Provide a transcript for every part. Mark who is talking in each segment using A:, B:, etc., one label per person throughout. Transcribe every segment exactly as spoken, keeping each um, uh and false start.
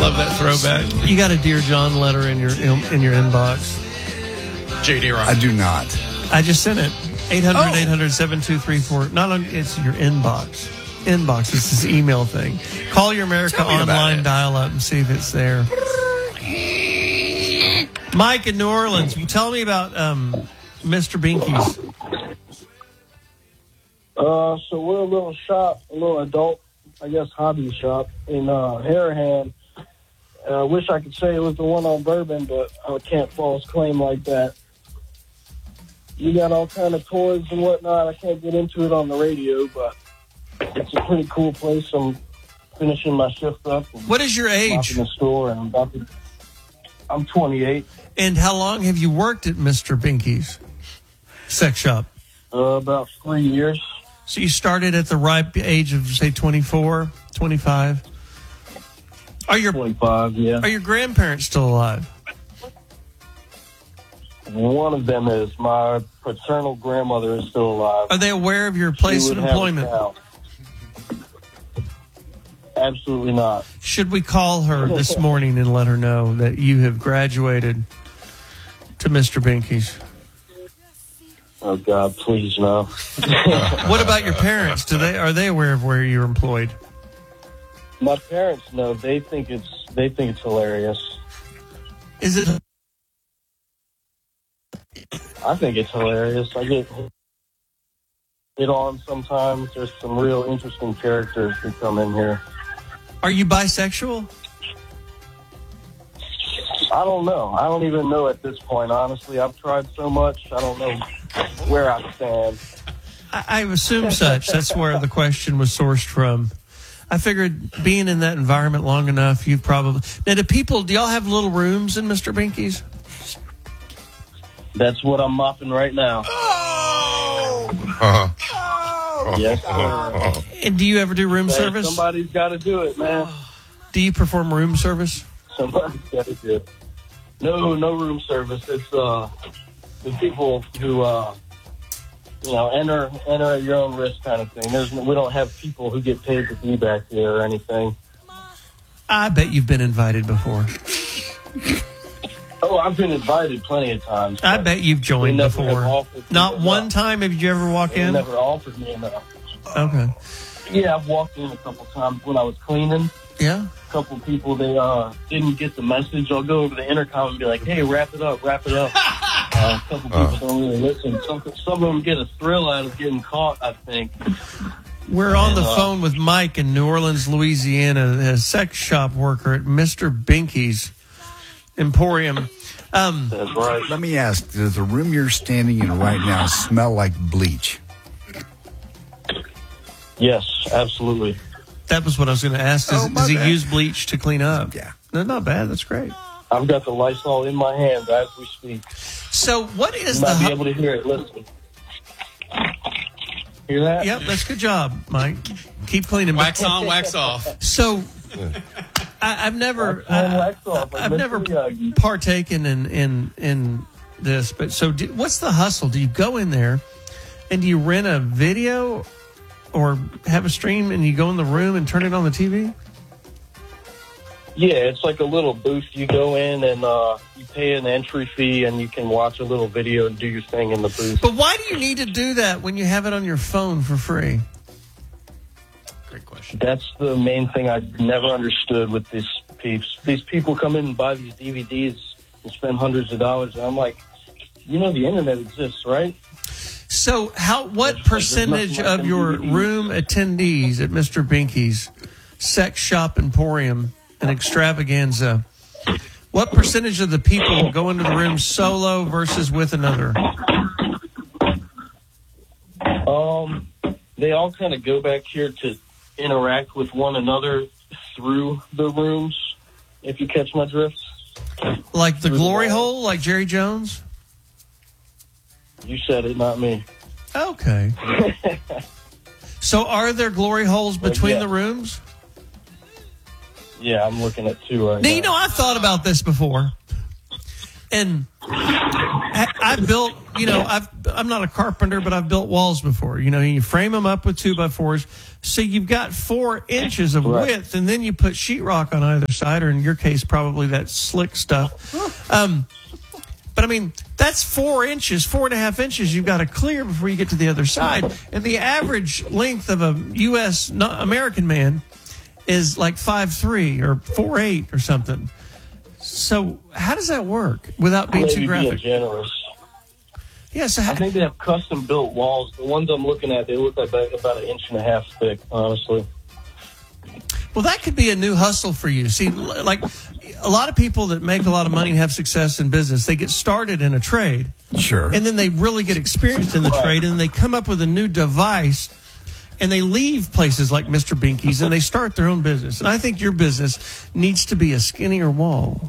A: love that throwback.
B: You got a Dear John letter in your in your inbox.
A: J D Rock.
C: I do not.
B: I just sent it. eight hundred, eight hundred, seven two three four. Not on, it's your inbox. Inbox. It's this email thing. Call your America Online dial up and see if it's there. Mike in New Orleans, tell me about um, Mister Binky's.
D: Uh, so we're a little shop, a little adult, I guess, hobby shop in uh, Harahan. I uh, wish I could say it was the one on Bourbon, but I can't false claim like that. You got all kind of toys and whatnot. I can't get into it on the radio, but it's a pretty cool place. I'm finishing my shift up.
B: What is your age?
D: In the store, and I'm about to. I'm twenty-eight.
B: And how long have you worked at Mister Binky's sex shop?
D: Uh, about three years.
B: So you started at the ripe age of, say, twenty-four, twenty-five? Are your
D: twenty-five, yeah.
B: Are your grandparents still alive?
D: One of them is. My paternal grandmother is still alive.
B: Are they aware of your place of employment?
D: Absolutely not.
B: Should we call her this morning and let her know that you have graduated to Mister Binky's?
D: Oh God, please no.
B: What about your parents? Do they are they aware of where you're employed?
D: My parents know. They think it's they think it's hilarious.
B: Is it?
D: I think it's hilarious. I get it on sometimes. There's some real interesting characters that come in here.
B: Are you bisexual?
D: I don't know. I don't even know at this point, honestly. I've tried so much, I don't know where I stand.
B: I, I assume such. That's where the question was sourced from. I figured being in that environment long enough, you probably... Now, do people... Do y'all have little rooms in Mister Binky's?
D: That's what I'm mopping right now.
A: Oh! Uh-huh.
D: Oh! Yes, sir.
B: And do you ever do room
D: Man,
B: service?
D: Somebody's got to do it, man.
B: Do you perform room service?
D: Somebody's got to do it. No, no room service. It's uh, the people who, uh, you know, enter enter at your own risk kind of thing. There's we don't have people who get paid to be back there or anything.
B: I bet you've been invited before.
D: Oh, I've been invited plenty of times.
B: I bet you've joined before. Not one
D: enough.
B: time have you ever walked
D: They
B: in?
D: never offered me enough.
B: Okay.
D: Yeah, I've walked in a couple times when I was cleaning.
B: Yeah.
D: A couple people, they uh, didn't get the message. I'll go over the intercom and be like, hey, wrap it up, wrap it up. Uh, a couple people don't really listen. Some, some of them get a thrill out of getting caught, I think.
B: We're on
D: and,
B: the
D: uh,
B: phone with Mike in New Orleans, Louisiana, a sex shop worker at Mister Binky's Emporium. Um,
D: That's right.
C: Let me ask, does the room you're standing in right now smell like bleach?
D: Yes, absolutely.
B: That was what I was going to ask. Does,
C: Oh, my
B: does he
C: bad.
B: use bleach to clean up?
C: Yeah.
B: No, not bad. That's great.
D: I've got the Lysol in my hand as we speak.
B: So what is
D: You might
B: the...
D: be able to hear it. Listen. Hear that?
B: Yep, that's a good job, Mike. Keep cleaning.
A: Wax on, wax off.
B: So, I, I've never,
D: Wax on,
B: I,
D: wax off, like
B: I've never
D: Mister Miyagi.
B: partaken in in in this. But so, do, what's the hustle? Do you go in there and do you rent a video or have a stream and you go in the room and turn it on the T V?
D: Yeah, it's like a little booth. You go in and uh, you pay an entry fee and you can watch a little video and do your thing in the booth.
B: But why do you need to do that when you have it on your phone for free?
A: Great question.
D: That's the main thing I've never understood with these peeps. These people come in and buy these D V Ds and spend hundreds of dollars. And I'm like, you know, the internet exists, right?
B: So, how? What
D: There's-
B: percentage
D: there's nothing like
B: of your
D: them D V Ds.
B: room attendees at Mister Binky's Sex Shop Emporium and Extravaganza? What percentage of the people go into the room solo versus with another?
D: Um, they all kind of go back here to interact with one another through the rooms, if you catch my drift.
B: Like the
D: Through the
B: glory
D: wall.
B: hole, like Jerry Jones?
D: You said it, not me.
B: Okay. So are there glory holes between
D: yeah.
B: the rooms?
D: Yeah, I'm looking at two right
B: Now,
D: now.
B: you know, I've thought about this before. And I- I've built, you know, I've, I'm not a carpenter, but I've built walls before. You know, you frame them up with two by fours. So you've got four inches of
D: Right.
B: width, and then you put sheetrock on either side, or in your case, probably that slick stuff. Um, but I mean, that's four inches, four and a half inches you've got to clear before you get to the other side. And the average length of a U S not American man is like five three or four eight or something. So how does that work without being
D: Maybe
B: too
D: being
B: graphic?
D: generous.
B: Yeah, so
D: I
B: how,
D: think they have custom built walls. The ones I'm looking at, they look like about, about an inch and a half thick, honestly.
B: well, that could be a new hustle for you. See, l- like a lot of people that make a lot of money and have success in business, they get started in a trade.
C: Sure.
B: And then they really get experienced in the trade, and they come up with a new device, and they leave places like Mister Binky's, and they start their own business. And I think your business needs to be a skinnier wall.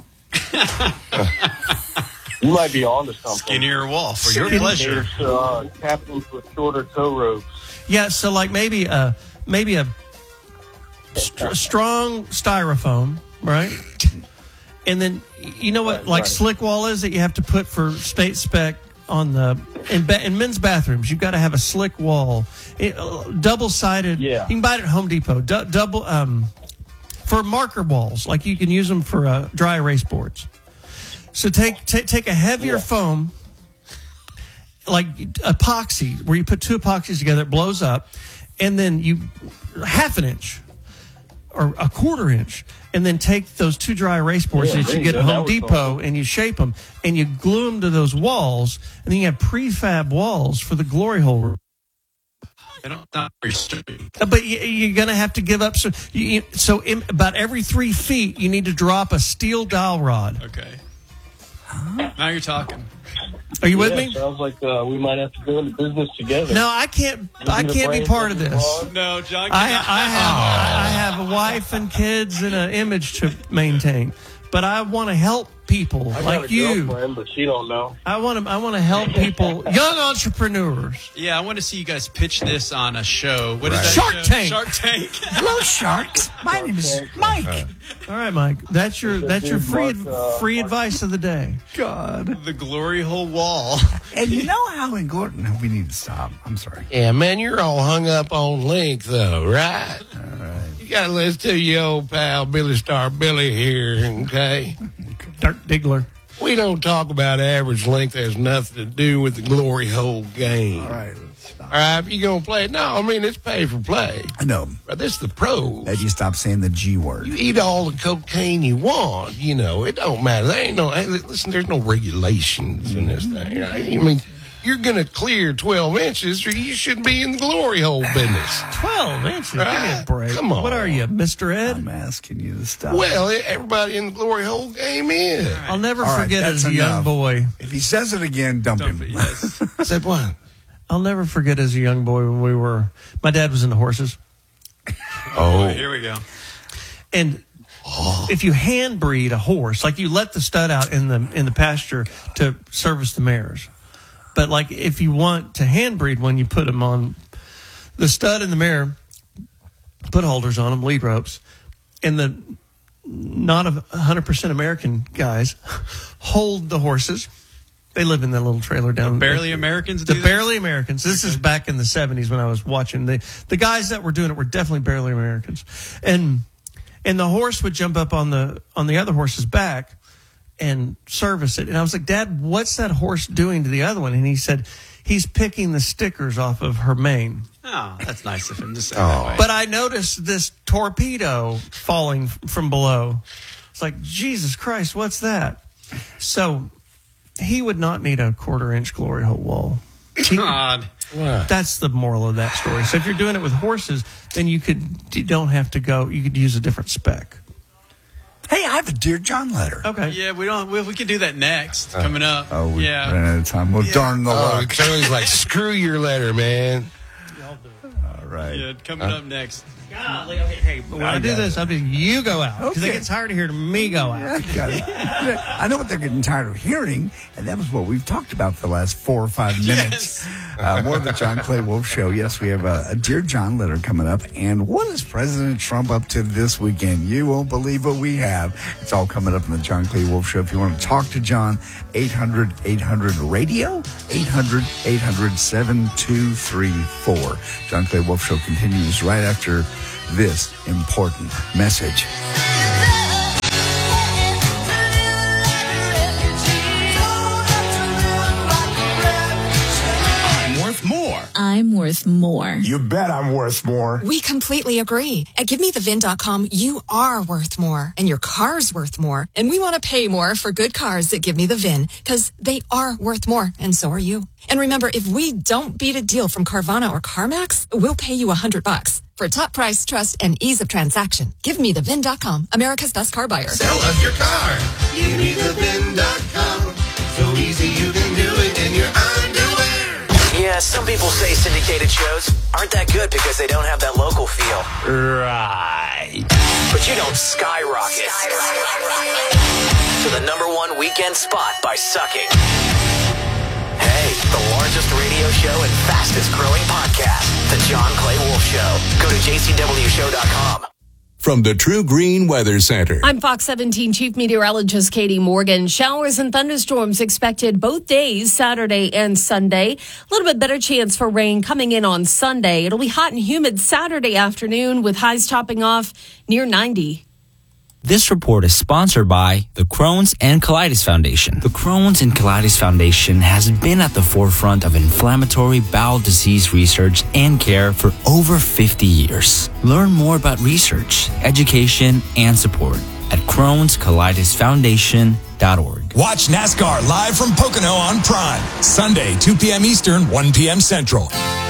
D: You might be onto something.
A: Skinnier wall for your
B: Skinny-
A: pleasure.
D: There's uh, captains with shorter tow ropes.
B: Yeah, so like maybe a maybe a str- strong styrofoam, right? And then you know what like
D: Right.
B: slick wall is that you have to put for state spec on the in, ba- in men's bathrooms. You've got to have a slick wall, it, uh, double sided.
D: Yeah.
B: You can buy it at Home Depot. Du- double um, for marker walls, like you can use them for uh, dry erase boards. So take take take a heavier
D: Yeah.
B: foam, like epoxy, where you put two epoxies together, it blows up, and then you half an inch or a quarter inch, and then take those two dry erase boards
D: Yeah,
B: that
D: there
B: you
D: you
B: get
D: go.
B: at
D: That
B: Home
D: was
B: Depot,
D: fun.
B: and you shape them, and you glue them to those walls, and then you have prefab walls for the glory hole.
A: They don't not very straight.
B: Uh, But you, you're going to have to give up. So, you, you- so in, about every three feet, you need to drop a steel dowel rod.
A: Okay. Now you're talking.
B: Are you with
D: Yeah,
B: me?
D: sounds like uh, we might have to go into business together.
B: No, I can't. I
D: You
B: can't be
D: brains
B: part of
D: on the
B: this.
D: wall?
A: No, John.
B: I,
A: cannot-
B: I have I have a wife and kids and an image to maintain, but I want to help people
D: I got
B: like
D: a
B: you.
D: girlfriend, but she don't know.
B: I want to I want to help people, young entrepreneurs.
A: Yeah, I want to see you guys pitch this on a show. What is that?
B: Shark
A: show?
B: Tank.
A: Shark Tank.
C: Hello, sharks. My name is Mike.
B: All right, Mike, that's your that's your free
D: Mark, uh,
B: free
D: Mark-
B: advice of the day.
C: God.
A: The glory hole wall.
C: And you know how in Gordon, no, we need to stop. I'm sorry.
E: Yeah, man, you're all hung up on length, though, right? All right. You got to listen to your old pal Billy Star Billy here, okay?
B: Dirk Diggler.
E: We don't talk about average length. There's nothing to do with the glory hole game.
C: All right, let's stop.
E: All right, if you going to play it? No, I mean, it's pay for play.
C: I know.
E: But this is the pros.
C: That you stop saying the G word.
E: You eat all the cocaine you want, you know. It don't matter. There ain't no, hey, listen, there's no regulations in this thing. I mean, you're going to clear twelve inches or you shouldn't be in the glory hole business.
B: Twelve inches. Give me a
E: Right.
B: break.
E: Come on.
B: What are you, Mister Ed?
C: I'm asking you to stop.
E: Well, everybody in the glory hole game is.
B: I'll never
C: All right,
B: forget
C: that's
B: as a young
C: enough.
B: boy.
C: If he says it again, dump,
A: Dump
C: him.
A: it, yes.
E: Said what?
B: I'll never forget as a young boy when we were. My dad was into horses.
A: Oh, here we go.
B: And if you hand breed a horse, like you let the stud out in the in the pasture to service the mares, but like if you want to hand breed one, you put them on the stud and the mare, put holders on them, lead ropes, and the not a hundred percent American guys hold the horses. They live in that little trailer down
A: Barely Americans
B: The
A: do this?
B: barely Americans. This is back in the seventies when I was watching. The the guys that were doing it were definitely barely Americans. And and the horse would jump up on the on the other horse's back and service it. And I was like, Dad, what's that horse doing to the other one? And he said, he's picking the stickers off of her mane.
A: Oh, that's nice of him to say that way.
B: But I noticed this torpedo falling f- from below. It's like, Jesus Christ, what's that? So he would not need a quarter inch glory hole wall. He-
A: God.
B: That's the moral of that story. So if you're doing it with horses, then you could you don't have to go. You could use a different spec.
C: Hey, I have a Dear John letter.
B: Okay.
A: Yeah, we don't. We, we can do that next. coming up.
C: Oh, we
A: yeah.
C: ran out of time. Well, darn the
E: Oh,
C: luck.
E: Charlie's like, screw your letter, man.
C: All right.
A: Yeah, coming up next.
B: Golly, okay, hey, but when I, I do this, I mean, you go out. Because
C: Okay.
B: they get tired of hearing me go out.
C: I got it. I know what they're getting tired of hearing, and that was what we've talked about for the last four or five minutes. Uh, more of the John Clay Wolf Show. Yes, we have a, a Dear John letter coming up. And what is President Trump up to this weekend? You won't believe what we have. It's all coming up in the John Clay Wolf Show. If you want to talk to John, eight hundred eight hundred radio, eight hundred eight hundred seven two three four. John Clay Wolf Show continues right after this important message.
F: More.
G: I'm worth more.
F: You bet I'm worth more.
H: We completely agree. At Give Me The V I N dot com, you are worth more, and your car's worth more. And we want to pay more for good cars that Give Me The V I N, because they are worth more, and so are you. And remember, if we don't beat a deal from Carvana or CarMax, we'll pay you a hundred bucks. For top price, trust, and ease of transaction, Give Me The V I N dot com, America's best car buyer.
E: Sell us your car. Give me the V I N dot com. So easy you can do it in your underwear.
I: Yeah, some people say syndicated shows aren't that good because they don't have that local feel.
F: Right.
I: But you don't skyrocket to the number one weekend spot by sucking. Hey, the largest radio show and fastest growing podcast, The John Clay Wolf Show. Go to j c w show dot com.
J: From the True Green Weather Center.
K: I'm Fox seventeen Chief Meteorologist Katie Morgan. Showers and thunderstorms expected both days, Saturday and Sunday. A little bit better chance for rain coming in on Sunday. It'll be hot and humid Saturday afternoon with highs topping off near ninety.
L: This report is sponsored by the Crohn's and Colitis Foundation. The Crohn's and Colitis Foundation has been at the forefront of inflammatory bowel disease research and care for over fifty years. Learn more about research, education, and support at crohns colitis foundation dot org.
F: Watch NASCAR live from Pocono on Prime. Sunday, two p.m. Eastern, one p.m. Central.